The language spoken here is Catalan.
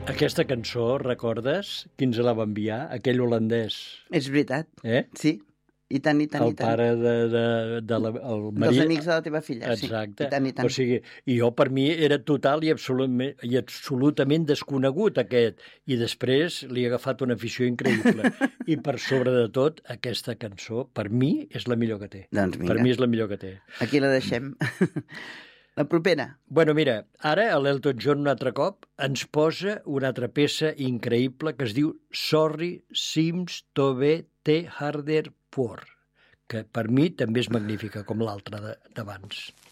Aquesta cançó, recordes? Qui ens la va enviar? Aquell holandès. És veritat. Sí. I tant, i tant, el i tant. pare el Dels marit... amics de la teva filla, Exacte. Sí. I tant, i tant. O sigui, i jo per mi era total i absolutament desconegut aquest. I després li he agafat una afició increïble. I per sobre de tot, aquesta cançó, per mi, és la millor que té. Doncs vinga. Per mi és la millor que té. Aquí la deixem. La propera. Bueno, mira, ara l'Elton John un altre cop ens posa una altra peça increïble que es diu Sorry Seems to Be the Harder Word, que per mi també és magnífica, com l'altra d'abans.